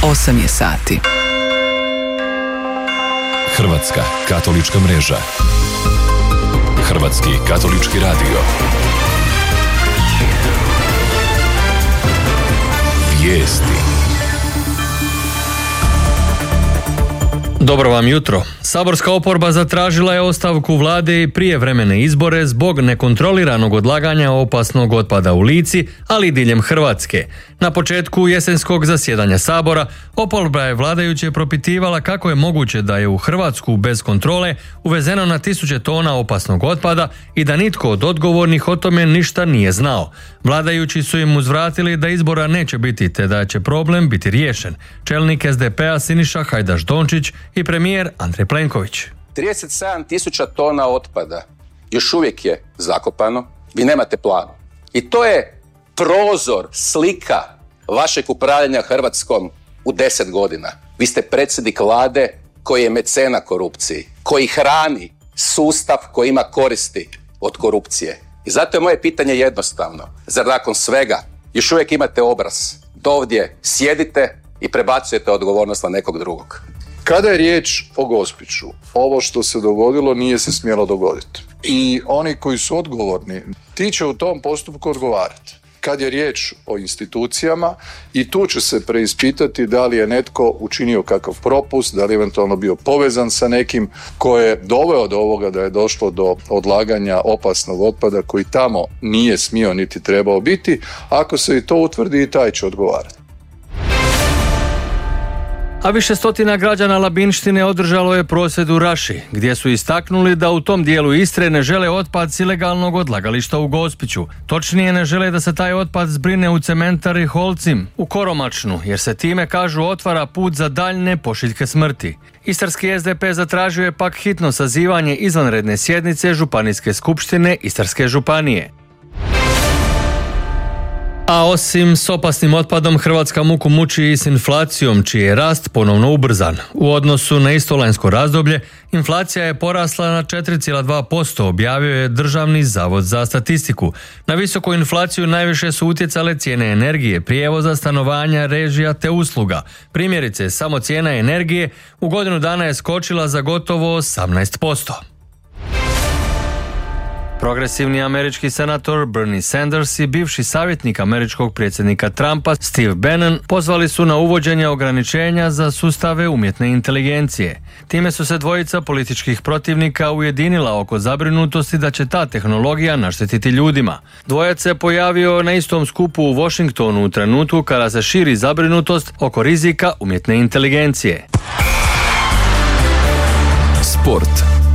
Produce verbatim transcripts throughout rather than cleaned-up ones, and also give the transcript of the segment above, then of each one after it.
osam je sati. Hrvatska katolička mreža. Hrvatski katolički radio. Vijesti. Dobro vam jutro. Saborska oporba zatražila je ostavku vlade i prijevremene izbore zbog nekontroliranog odlaganja opasnog otpada u Lici, ali i diljem Hrvatske. Na početku jesenskog zasjedanja Sabora, oporba je vladajuće propitivala kako je moguće da je u Hrvatsku bez kontrole uvezeno na tisuće tona opasnog otpada i da nitko od odgovornih o tome ništa nije znao. Vladajući su im uzvratili da izbora neće biti te da će problem biti riješen. Čelnik es de pe a Siniša Hajdaš-Dončić i premijer Andrej Plenković. trideset sedam tisuća tona otpada još uvijek je zakopano, vi nemate plan. I to je prozor, slika vašeg upravljanja Hrvatskom u deset godina. Vi ste predsjednik vlade koji je mecena korupciji, koji hrani sustav koji ima koristi od korupcije. I zato je moje pitanje jednostavno. Zar nakon svega još uvijek imate obraz da ovdje sjedite i prebacujete odgovornost na nekog drugog? Kada je riječ o Gospiću, ovo što se dogodilo nije se smjelo dogoditi. I oni koji su odgovorni, ti će u tom postupku odgovarati. Kad je riječ o institucijama, i tu će se preispitati da li je netko učinio kakav propust, da li je eventualno bio povezan sa nekim ko je doveo do ovoga da je došlo do odlaganja opasnog otpada koji tamo nije smio niti trebao biti. Ako se i to utvrdi, i taj će odgovarati. A više stotina građana Labinštine održalo je prosvjed u Raši, gdje su istaknuli da u tom dijelu Istre ne žele otpad s ilegalnog odlagališta u Gospiću. Točnije, ne žele da se taj otpad zbrine u cementari Holcim u Koromačnu, jer se time, kažu, otvara put za daljne pošiljke smrti. Istarski es de pe zatražio je pak hitno sazivanje izvanredne sjednice Županijske skupštine Istarske županije. A osim s opasnim otpadom, Hrvatska muku muči i s inflacijom, čiji je rast ponovno ubrzan. U odnosu na isto lanjsko razdoblje, inflacija je porasla na četiri zarez dva posto, objavio je Državni zavod za statistiku. Na visoku inflaciju najviše su utjecale cijene energije, prijevoza, stanovanja, režija te usluga. Primjerice, samo cijena energije u godinu dana je skočila za gotovo osamnaest posto. Progresivni američki senator Bernie Sanders i bivši savjetnik američkog predsjednika Trumpa Steve Bannon pozvali su na uvođenje ograničenja za sustave umjetne inteligencije. Time su se dvojica političkih protivnika ujedinila oko zabrinutosti da će ta tehnologija naštetiti ljudima. Dvojac se pojavio na istom skupu u Washingtonu u trenutku kada se širi zabrinutost oko rizika umjetne inteligencije. Sport.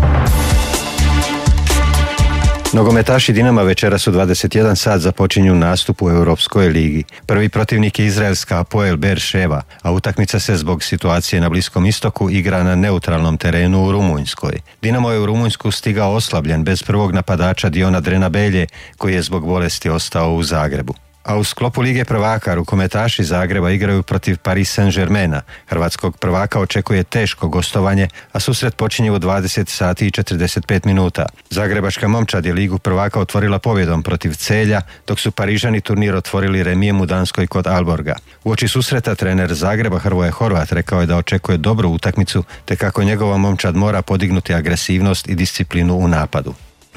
Nogometaši Dinama večeras u dvadeset jedan sat započinju nastup u Europskoj ligi. Prvi protivnik je izraelska Hapoel Beer Sheva, a utakmica se zbog situacije na Bliskom istoku igra na neutralnom terenu u Rumunjskoj. Dinamo je u Rumunjsku stigao oslabljen bez prvog napadača Diona Drena Belje, koji je zbog bolesti ostao u Zagrebu. A u sklopu Lige prvaka rukometaši Zagreba igraju protiv Paris Saint-Germaina. Hrvatskog prvaka očekuje teško gostovanje, a susret počinje u dvadeset sati i četrdeset pet minuta. Zagrebačka momčad je Ligu prvaka otvorila pobjedom protiv Celja, dok su Parižani turnir otvorili remijem u Danskoj kod Alborga. Uoči susreta trener Zagreba Hrvoje Horvat rekao je da očekuje dobru utakmicu, te kako njegova momčad mora podignuti agresivnost i disciplinu u napadu.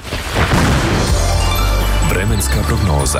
Vremenska prognoza.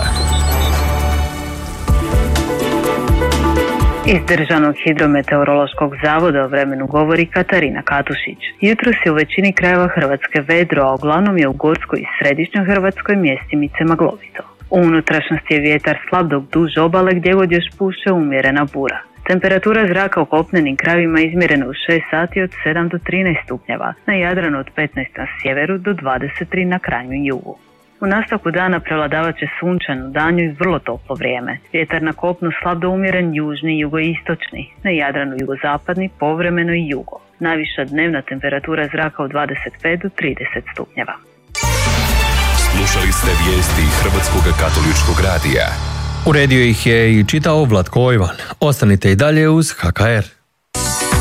Iz Državnog hidrometeorološkog zavoda o vremenu govori Katarina Katušić. Jutros je u većini krajeva Hrvatske vedro, a uglavnom je u Gorskoj i Središnjoj Hrvatskoj mjestimice maglovito. U unutrašnjosti je vjetar slab dok duž obale gdje god još puše umjerena bura. Temperatura zraka u kopnenim krajevima izmjerena u šest sati od sedam do trinaest stupnjeva, na Jadranu od petnaest na sjeveru do dvadeset tri na krajnjem jugu. U nastavku dana prevladavat će sunčano danju i vrlo toplo vrijeme. Vjetar na kopnu slab do umjeren južni i jugoistočni, na Jadranu jugozapadni, povremeno i jugo. Najviša dnevna temperatura zraka u dvadeset pet do trideset stupnjeva. Slušali ste vijesti Hrvatskog katoličkog radija. Uredio ih je i čitao Vlatko Ojvan. Ostanite i dalje uz ha ka er.